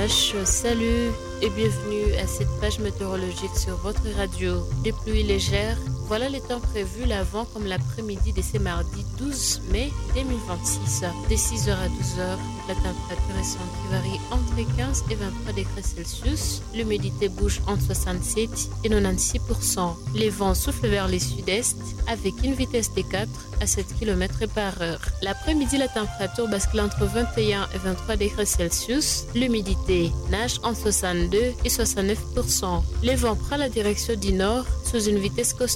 Salut et bienvenue à cette page météorologique sur votre radio. Des pluies légères, voilà les temps prévus l'avant comme l'après-midi de ce mardi 12 mai 2026. De 6h à 12h, la température est varie entre 15 et 23 degrés Celsius. L'humidité bouge entre 67 et 96%. Les vents soufflent vers le sud-est avec une vitesse de 4 à 7 km par heure. L'après-midi, la température bascule entre 21 et 23 degrés Celsius. L'humidité nage entre 62 et 69%. Les vents prennent la direction du nord sous une vitesse constante